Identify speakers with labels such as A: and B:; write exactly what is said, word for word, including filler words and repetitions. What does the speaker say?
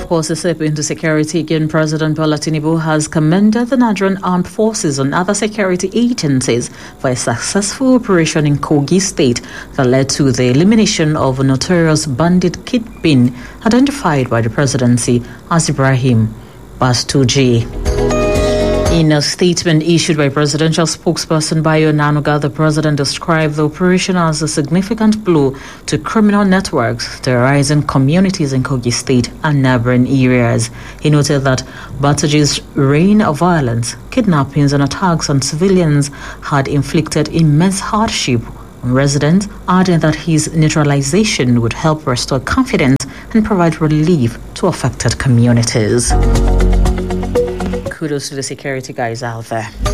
A: Of course, a step into security again, President Bola Tinubu has commended the Nigerian Armed Forces and other security agencies for a successful operation in Kogi State that led to the elimination of a notorious bandit kidpin identified by the presidency as Ibrahim Bastuji. In a statement issued by presidential spokesperson Bayo Nanuga, the president described the operation as a significant blow to criminal networks terrorizing communities in Kogi State and neighboring areas. He noted that Batuji's reign of violence, kidnappings and attacks on civilians had inflicted immense hardship on residents, adding that his neutralization would help restore confidence and provide relief to affected communities. Kudos to the security guys out there.